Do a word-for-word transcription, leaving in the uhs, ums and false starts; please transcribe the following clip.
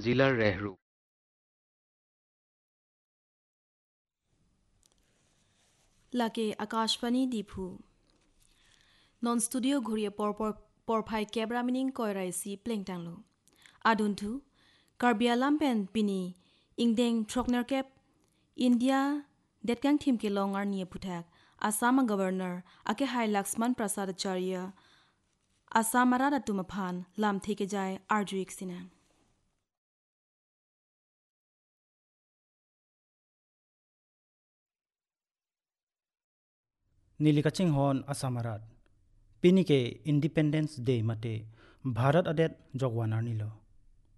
জিলাৰ ৰেহৰু লাগে Akashvani Diphu non studio ঘুরিয়ে পরপর পরফাই ক্যাবরা মিনিং কয়রাইসি প্লেংটাংলো আদুনথু কার্বিয়ালাম পেন পিনি ইংদেং ট্রকনার ক্যাপ ইন্ডিয়া ডেটকাং থিম কে লঙ্গার নিয়ে পুঠাক আসাম গভর্নর আকে হাই লক্ষ্মণ প্রসাদ আচার্য আসাম আরাদা তুমফান লাম থেকে যায় আরজুইক সিনা नीलिकचिंग हॉन असमरात पिनी के इंडिपेंडेंस डे मते भारत अडेट जगवानार निलो